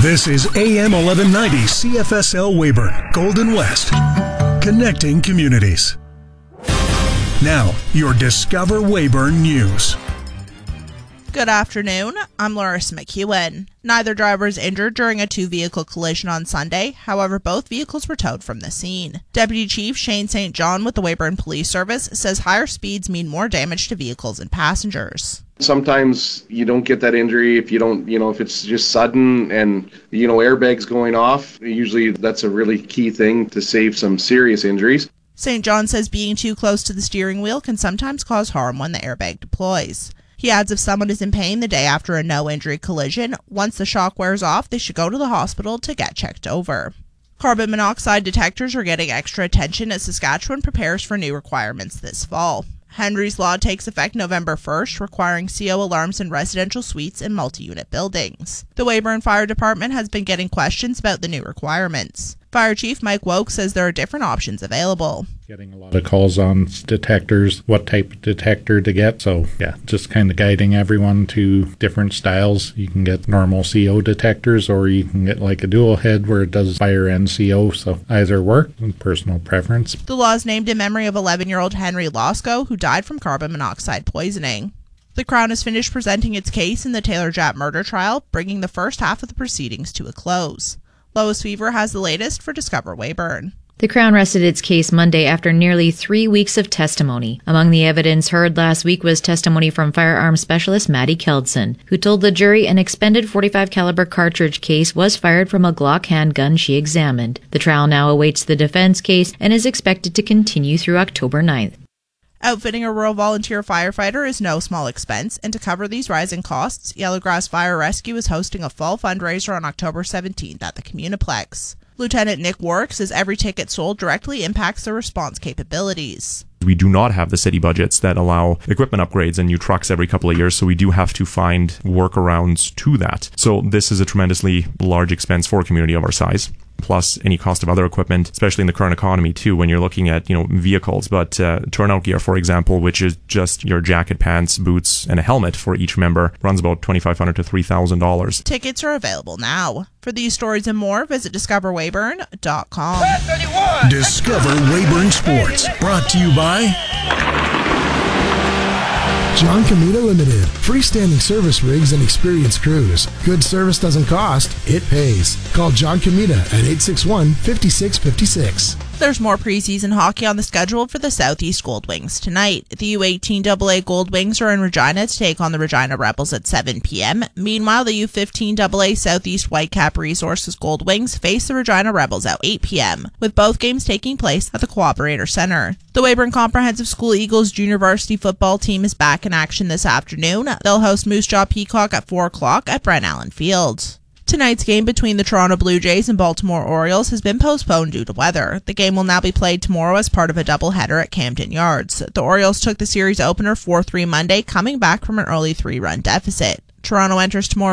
This is AM 1190 CFSL Weyburn, Golden West, connecting communities. Now, your Discover Weyburn News. Good afternoon, I'm Larissa McEwen. Neither driver is injured during a two-vehicle collision on Sunday. However, both vehicles were towed from the scene. Deputy Chief Shane St. John with the Weyburn Police Service says higher speeds mean more damage to vehicles and passengers. Sometimes you don't get that injury if you don't, if it's just sudden and, airbags going off. Usually that's a really key thing to save some serious injuries. St. John says being too close to the steering wheel can sometimes cause harm when the airbag deploys. He adds if someone is in pain the day after a no-injury collision, once the shock wears off, they should go to the hospital to get checked over. Carbon monoxide detectors are getting extra attention as Saskatchewan prepares for new requirements this fall. Henry's Law takes effect November 1st, requiring CO alarms in residential suites and multi-unit buildings. The Weyburn Fire Department has been getting questions about the new requirements. Fire Chief Mike Woke says there are different options available. Getting a lot of calls on detectors, what type of detector to get. So just kind of guiding everyone to different styles. You can get normal CO detectors, or you can get like a dual head where it does fire and CO. So either work, personal preference. The law is named in memory of 11-year-old Henry Losco, who died from carbon monoxide poisoning. The Crown has finished presenting its case in the Taylor Japp murder trial, bringing the first half of the proceedings to a close. Lois Weaver has the latest for Discover Weyburn. The Crown rested its case Monday after nearly 3 weeks of testimony. Among the evidence heard last week was testimony from firearms specialist Maddie Keldson, who told the jury an expended .45 caliber cartridge case was fired from a Glock handgun she examined. The trial now awaits the defense case and is expected to continue through October 9th. Outfitting a rural volunteer firefighter is no small expense, and to cover these rising costs, Yellowgrass Fire Rescue is hosting a fall fundraiser on October 17th at the Communiplex. Lieutenant Nick Warwick says every ticket sold directly impacts their response capabilities. We do not have the city budgets that allow equipment upgrades and new trucks every couple of years, so we do have to find workarounds to that. So this is a tremendously large expense for a community of our size, plus any cost of other equipment, especially in the current economy too, when you're looking at, vehicles. But turnout gear, for example, which is just your jacket, pants, boots, and a helmet for each member, runs about $2,500 to $3,000. Tickets are available now. For these stories and more, visit discoverweyburn.com. Discover Weyburn Sports, brought to you by John Comita Limited. Freestanding service rigs and experienced crews. Good service doesn't cost, it pays. Call John Comita at 861-5656. There's more preseason hockey on the schedule for the Southeast Goldwings tonight. The U18AA Goldwings are in Regina to take on the Regina Rebels at 7 p.m. Meanwhile, the U15AA Southeast Whitecap Resources Goldwings face the Regina Rebels at 8 p.m., with both games taking place at the Cooperator Center. The Weyburn Comprehensive School Eagles junior varsity football team is back in action this afternoon. They'll host Moose Jaw Peacock at 4 o'clock at Brent Allen Field. Tonight's game between the Toronto Blue Jays and Baltimore Orioles has been postponed due to weather. The game will now be played tomorrow as part of a doubleheader at Camden Yards. The Orioles took the series opener 4-3 Monday, coming back from an early 3-run deficit. Toronto enters tomorrow